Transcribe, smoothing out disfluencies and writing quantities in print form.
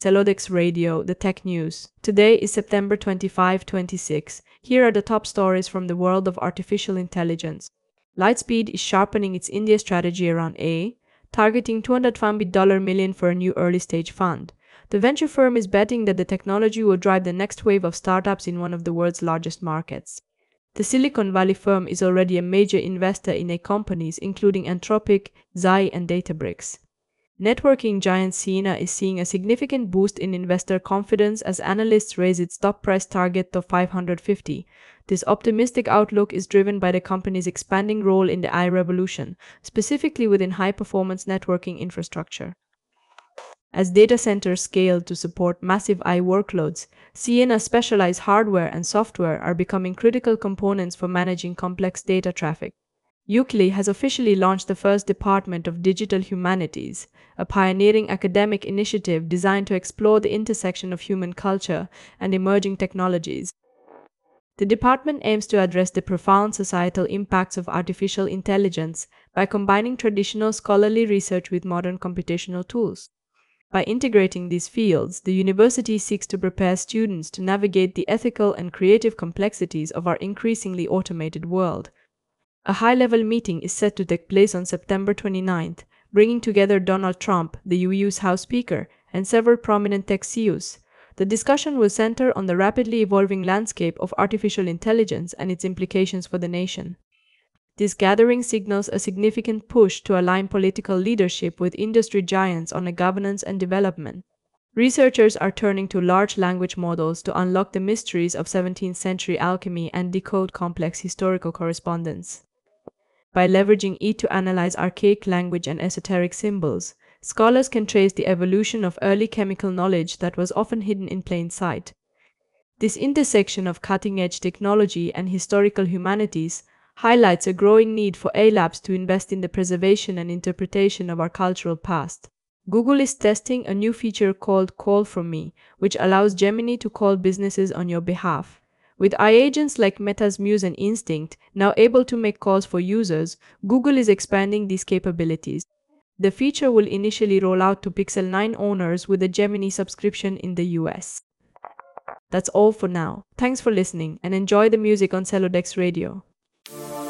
Celodex Radio, the tech news. Today is September 25, 26. Here are the top stories from the world of artificial intelligence. Lightspeed is sharpening its India strategy around AI, targeting $250 million for a new early-stage fund. The venture firm is betting that the technology will drive the next wave of startups in one of the world's largest markets. The Silicon Valley firm is already a major investor in AI companies including Anthropic, Xai, and Databricks. Networking giant Ciena is seeing a significant boost in investor confidence as analysts raise its stock price target to $550. This optimistic outlook is driven by the company's expanding role in the AI revolution, specifically within high-performance networking infrastructure. As data centers scale to support massive AI workloads, Ciena's specialized hardware and software are becoming critical components for managing complex data traffic. UCLI has officially launched the first Department of Digital Humanities, a pioneering academic initiative designed to explore the intersection of human culture and emerging technologies. The department aims to address the profound societal impacts of artificial intelligence by combining traditional scholarly research with modern computational tools. By integrating these fields, the university seeks to prepare students to navigate the ethical and creative complexities of our increasingly automated world. A high-level meeting is set to take place on September 29th, bringing together Donald Trump, the UU's House Speaker, and several prominent tech CEOs. The discussion will center on the rapidly evolving landscape of artificial intelligence and its implications for the nation. This gathering signals a significant push to align political leadership with industry giants on governance and development. Researchers are turning to large language models to unlock the mysteries of 17th-century alchemy and decode complex historical correspondence. By leveraging it to analyze archaic language and esoteric symbols, scholars can trace the evolution of early chemical knowledge that was often hidden in plain sight. This intersection of cutting-edge technology and historical humanities highlights a growing need for AI labs to invest in the preservation and interpretation of our cultural past. Google is testing a new feature called Call From Me, which allows Gemini to call businesses on your behalf. With AI agents like Meta's Muse and Instinct now able to make calls for users, Google is expanding these capabilities. The feature will initially roll out to Pixel 9 owners with a Gemini subscription in the US. That's all for now. Thanks for listening and enjoy the music on Celodex Radio.